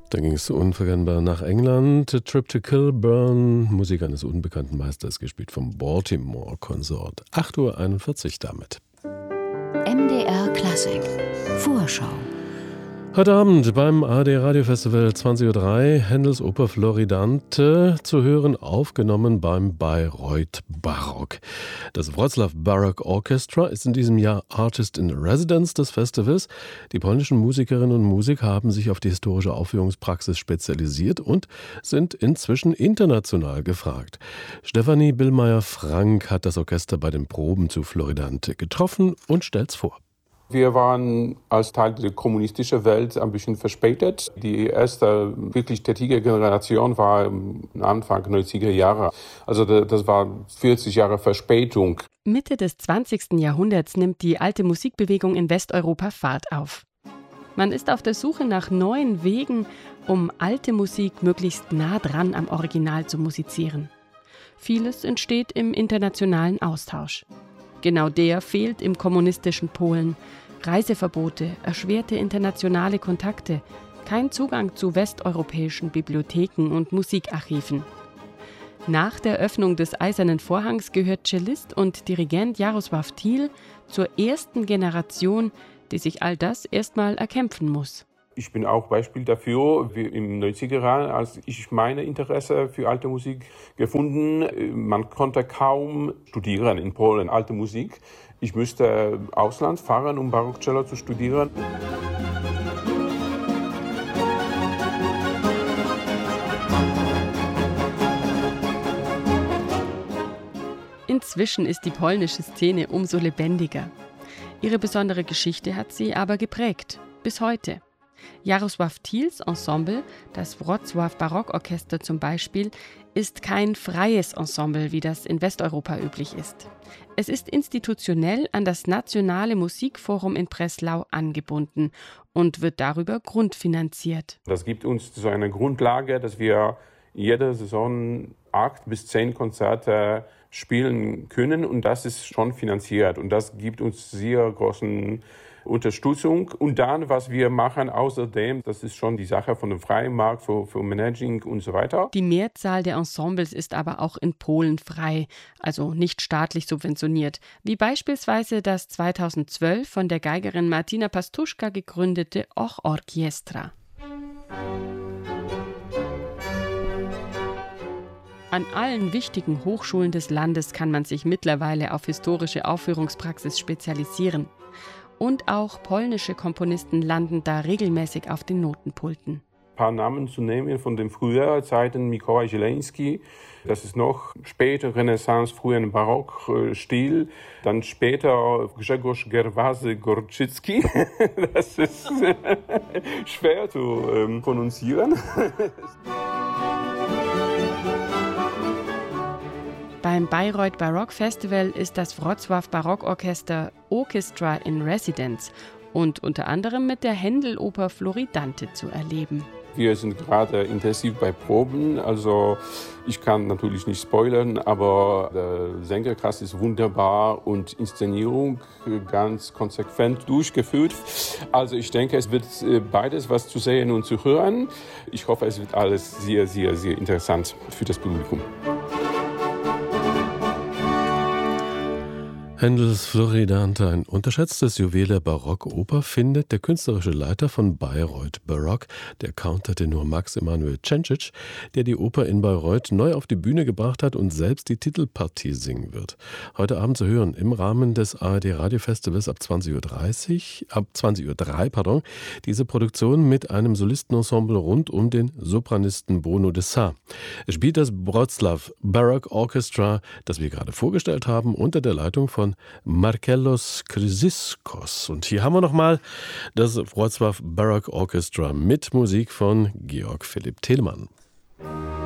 Dann ging es unverkennbar nach England. A Trip to Kilburn, Musik eines unbekannten Meisters, gespielt vom Baltimore Consort. 8:41 Uhr damit. MDR Klassik Vorschau. Heute Abend beim ARD Radiofestival 20:03 Uhr Händels Oper Floridante zu hören, aufgenommen beim Bayreuth Barock. Das Wrocław Baroque Orchestra ist in diesem Jahr Artist in Residence des Festivals. Die polnischen Musikerinnen und Musiker haben sich auf die historische Aufführungspraxis spezialisiert und sind inzwischen international gefragt. Stefanie Billmeier-Frank hat das Orchester bei den Proben zu Floridante getroffen und stellt's vor. Wir waren als Teil der kommunistischen Welt ein bisschen verspätet. Die erste wirklich tätige Generation war Anfang 90er Jahre. Also das war 40 Jahre Verspätung. Mitte des 20. Jahrhunderts nimmt die alte Musikbewegung in Westeuropa Fahrt auf. Man ist auf der Suche nach neuen Wegen, um alte Musik möglichst nah dran am Original zu musizieren. Vieles entsteht im internationalen Austausch. Genau der fehlt im kommunistischen Polen. Reiseverbote, erschwerte internationale Kontakte, kein Zugang zu westeuropäischen Bibliotheken und Musikarchiven. Nach der Öffnung des Eisernen Vorhangs gehört Cellist und Dirigent Jarosław Thiel zur ersten Generation, die sich all das erstmal erkämpfen muss. Ich bin auch Beispiel dafür, wie im 90er Jahren, als ich meine Interesse für alte Musik gefunden. Man konnte kaum studieren in Polen, alte Musik. Ich musste Ausland fahren, um Barockcello zu studieren. Inzwischen ist die polnische Szene umso lebendiger. Ihre besondere Geschichte hat sie aber geprägt, bis heute. Jarosław Thiels Ensemble, das Wrocław Barockorchester zum Beispiel, ist kein freies Ensemble, wie das in Westeuropa üblich ist. Es ist institutionell an das Nationale Musikforum in Breslau angebunden und wird darüber grundfinanziert. Das gibt uns so eine Grundlage, dass wir jede Saison 8 bis 10 Konzerte spielen können und das ist schon finanziert und das gibt uns sehr großen Unterstützung. Und dann, was wir machen außerdem, das ist schon die Sache von dem freien Markt für Managing und so weiter. Die Mehrzahl der Ensembles ist aber auch in Polen frei, also nicht staatlich subventioniert, wie beispielsweise das 2012 von der Geigerin Martina Pastuszka gegründete Och Orkiestra. An allen wichtigen Hochschulen des Landes kann man sich mittlerweile auf historische Aufführungspraxis spezialisieren. Und auch polnische Komponisten landen da regelmäßig auf den Notenpulten. Ein paar Namen zu nehmen von den früheren Zeiten, Mikołaj Zieleński, das ist noch später Renaissance, frühen Barockstil, dann später Grzegorz Gerwazy-Gorczycki, das ist schwer zu pronuncieren. Beim Bayreuth Baroque Festival ist das Wrocław Barockorchester Orchestra in Residence und unter anderem mit der Händel-Oper Floridante zu erleben. Wir sind gerade intensiv bei Proben, also ich kann natürlich nicht spoilern, aber der Sängercast ist wunderbar und Inszenierung ganz konsequent durchgeführt. Also ich denke, es wird beides was zu sehen und zu hören. Ich hoffe, es wird alles sehr, sehr, sehr interessant für das Publikum. Händels Floridante, ein unterschätztes Juwel der Barockoper, findet der künstlerische Leiter von Bayreuth Baroque, der Countertenor Max Emanuel Cencic, der die Oper in Bayreuth neu auf die Bühne gebracht hat und selbst die Titelpartie singen wird. Heute Abend zu hören im Rahmen des ARD Radiofestivals ab 20:03 Uhr, diese Produktion mit einem Solistenensemble rund um den Sopranisten Bruno de Sa. Es spielt das Wrocław Baroque Orchestra, das wir gerade vorgestellt haben, unter der Leitung von Markellos Chrysiskos. Und hier haben wir nochmal das Wrocław Baroque Orchestra mit Musik von Georg Philipp Telemann.